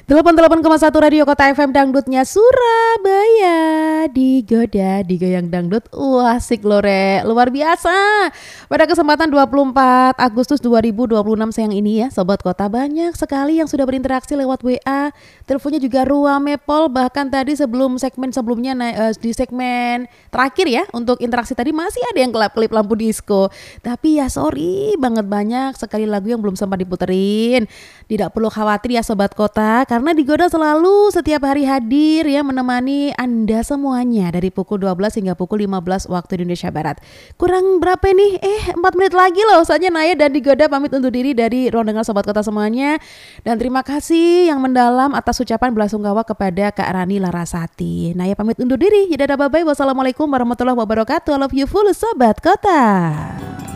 88,1 Radio Kota FM Dangdutnya Surabaya. Digoda, digoyang dangdut. Wah, asik loh Re, luar biasa. Pada kesempatan 24 Agustus 2026 siang ini ya Sobat Kota, banyak sekali yang sudah berinteraksi lewat WA. Teleponnya juga ruame pol. Bahkan tadi sebelum segmen sebelumnya di segmen terakhir ya, untuk interaksi tadi masih ada yang kelap-kelip lampu disco. Tapi ya sorry banget, banyak sekali lagu yang belum sempat diputerin. Tidak perlu khawatir ya Sobat Kota, karena Digoda selalu setiap hari hadir ya menemani Anda semuanya dari pukul 12 hingga pukul 15 waktu Indonesia Barat. Kurang berapa nih? 4 menit lagi loh. Saatnya Naya dan Digoda pamit undur diri dari ruang dengar Sobat Kota semuanya. Dan terima kasih yang mendalam atas ucapan belasungkawa kepada Kak Rani Larasati. Naya pamit undur diri. Dadah, bye-bye. Wassalamualaikum warahmatullahi wabarakatuh. I love you full Sobat Kota.